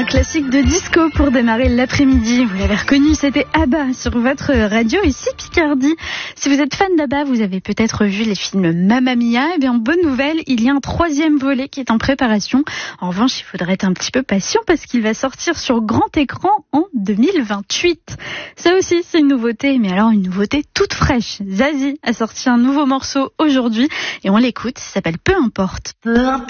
classique de disco pour démarrer l'après-midi. Vous l'avez reconnu, c'était ABBA sur votre radio ici Picardie. Si vous êtes fan d'ABBA, vous avez peut-être vu les films Mamma Mia. Eh bien, bonne nouvelle, il y a un 3e volet qui est en préparation. En revanche, il faudrait être un petit peu patient parce qu'il va sortir sur grand écran en 2028. Ça aussi, c'est une nouveauté, mais alors une nouveauté toute fraîche. Zazie a sorti un nouveau morceau aujourd'hui et on l'écoute, ça s'appelle Peu importe.